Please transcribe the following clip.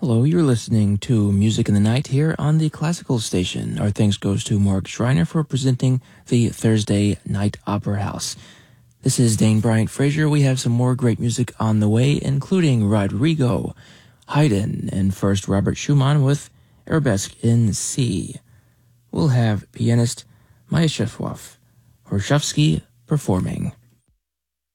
Hello, you're listening to Music in the Night here on the Classical Station. Our thanks goes to Mark Schreiner for presenting the Thursday Night Opera House. This is Dane Bryant Frazier. We have some more great music on the way, including Rodrigo, Haydn, and first Robert Schumann with Arabesque in C. We'll have pianist Maya Shefwaf Horshovsky performing.